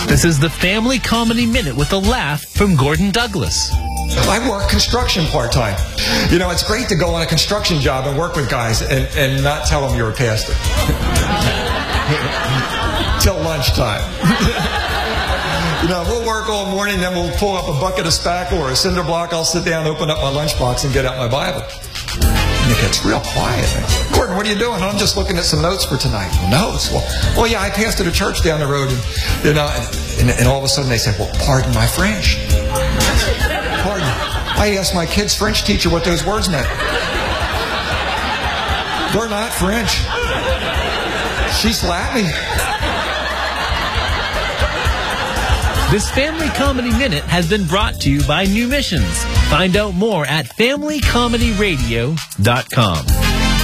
This is the Family Comedy Minute with a laugh from Gordon Douglas. I work construction part-time. You know, it's great to go on a construction job and work with guys and not tell them you're a pastor. Till lunchtime. You know, we'll work all morning, then we'll pull up a bucket of spackle or a cinder block. I'll sit down, open up my lunchbox, and get out my Bible. And it gets real quiet. Gordon, what are you doing? I'm just looking at some notes for tonight. Notes? Well, yeah, I pastored a church down the road, and all of a sudden they said, well, pardon my French. Pardon. I asked my kid's French teacher what those words meant. They're not French. She slapped me. This Family Comedy Minute has been brought to you by New Missions. Find out more at FamilyComedyRadio.com.